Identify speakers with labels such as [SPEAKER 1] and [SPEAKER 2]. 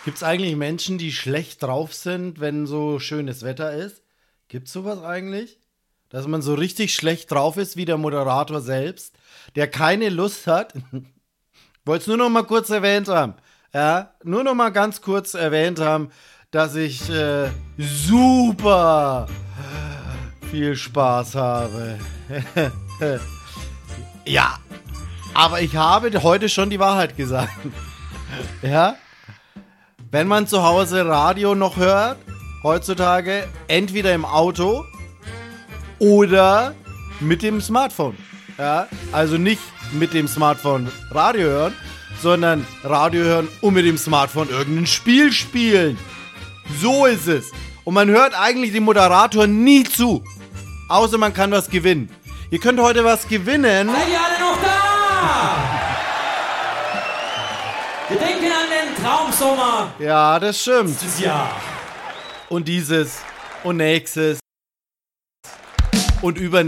[SPEAKER 1] Gibt's eigentlich Menschen, die schlecht drauf sind, wenn so schönes Wetter ist? Gibt's sowas eigentlich? Dass man so richtig schlecht drauf ist, wie der Moderator selbst, der keine Lust hat. Wollte es nur noch mal kurz erwähnt haben. Ja, nur noch mal ganz kurz erwähnt haben, dass ich super viel Spaß habe. Ja, aber ich habe heute schon die Wahrheit gesagt. Ja? Wenn man zu Hause Radio noch hört, heutzutage entweder im Auto oder mit dem Smartphone. Ja? Also nicht mit dem Smartphone Radio hören, sondern Radio hören und mit dem Smartphone irgendein Spiel spielen. So ist es. Und man hört eigentlich dem Moderator nie zu. Außer man kann was gewinnen. Ihr könnt heute was gewinnen.
[SPEAKER 2] Seid ihr alle noch da? Wir denken an den Traumsommer.
[SPEAKER 1] Ja, das stimmt.
[SPEAKER 2] Dieses Jahr.
[SPEAKER 1] Und dieses und nächstes und übernächstes.